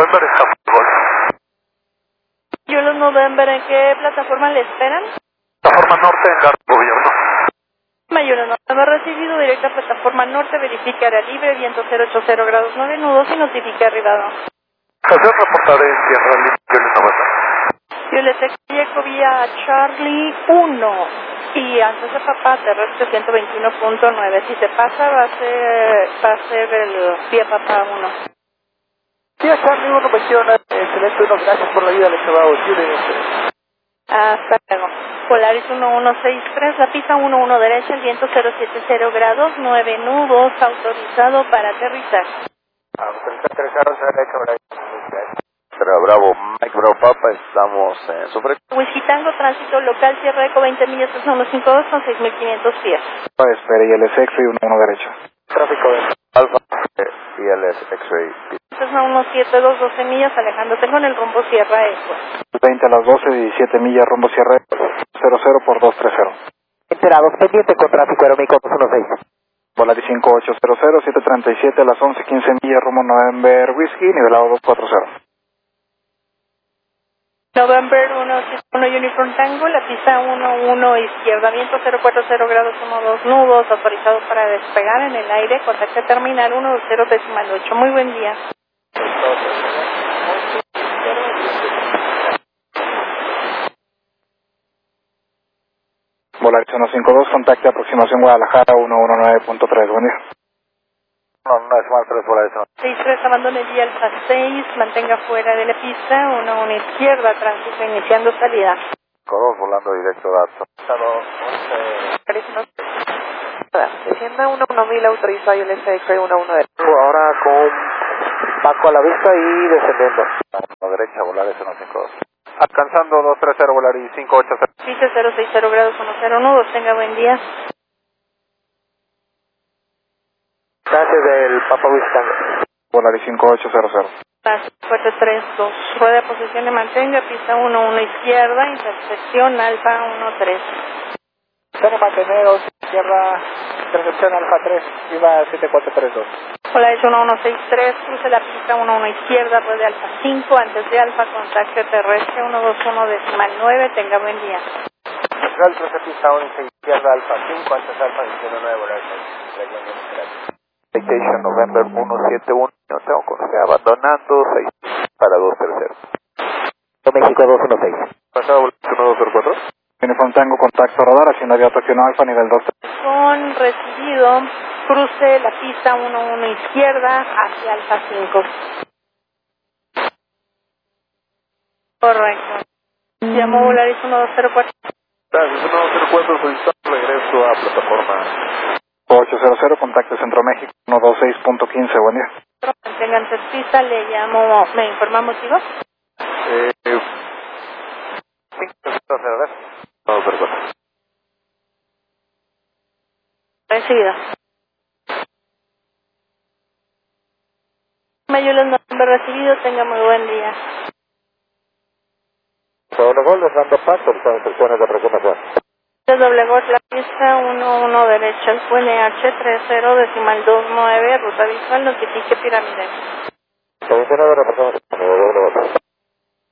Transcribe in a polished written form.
November está Golf. Julius November, ¿en qué plataforma le esperan? Plataforma norte en Garden Gobierno. Julius November recibido, directa a plataforma norte, verifique área libre, viento 080 grados 9 nudos y notifique arribado. Hacer reportar en Tierra Libre, Julius November. Julius Eco vía Charlie 1 y antes de papá terrestre 121.9. Si se pasa va a ser el vía papá 1. Sí, Charlie 1 menciona, excelente, gracias por la ayuda, le llevado Julius. Hasta luego. Polaris 1163, la pista 11 derecha, el viento 070 grados, 9 nudos, autorizado para aterrizar. Aterrizado, Bravo, Mike Bravo Papa, estamos en su frecuencia. Wichitango, tránsito local, Sierra Eco, 20 millas, 3152 con 6.500 pies. Espera, y el X-Ray 11 derecho. Tráfico de Alfa, ILS X-Ray. Cessna 172, 12 millas, alejándose con el rumbo Sierra Eco. 20 a las 12, 17 millas, rumbo Sierra Eco, 00 por 230. Enterados, pendiente con tráfico aeromédico 216. Volaris 5800, 737 a las 11, 15 millas, rumbo November Whiskey, nivelado 240. November 171 Uniform Tango, la pista 11 izquierda, viento 040 grados 12 nudos, autorizado para despegar en el aire, contacto terminal 10.8. Muy buen día. Volaris 152, contacte aproximación Guadalajara 119.3, buen día. No, decimal 3 Volaris 63, abandone vía Alfa 6, mantenga fuera de la pista, 11 izquierda, tránsito iniciando salida. 2 volando directo dato. Descienda 11.000, autorizado y el SX 11 derecho. Ahora con Paco a la vista y descendiendo. A la derecha, Volaris 152. Alcanzando 230 Volaris 580. Pista 060 grados 10 nudos, tenga buen día. Gracias del Papa Wistango. Volaris 5800. Paso 432, rueda de posición de mantenga, pista 11 izquierda, intersección Alfa 13. Zona manteneros, izquierda, intersección Alfa 3, viva 7432. Polaris 1163, cruce la pista 11 izquierda, rueda de Alfa 5, antes de Alfa, contacto terrestre 121 decimal 9, tenga buen día. Central, cruce pista 11 izquierda, Alfa 5, antes Alfa 19 Volaris. Citation November 171, no tengo conocido, abandonando 6 para 230. México 216. Pasado 1204. Uniform Tango, contacto radar, haciendo avión Tokio Alfa, nivel 2. Con recibido, cruce la pista 11 izquierda hacia Alfa 5. Correcto. Llamó Volaris 1204. Gracias, 1204, solicitando regreso a plataforma. 800, contacto Centro México, 126.15, buen día. Mantengan pista, le llamo, ¿me informa motivo? 500, no, perdón. Recibido. Mayulos November recibido, tenga muy buen día. Sobre gol, dando paso, las instrucciones de reclamación. Doble gol, la pista 11 derecha, el QNH 30 decimal 29, ruta visual, notifique pirámide. Comisión de representación,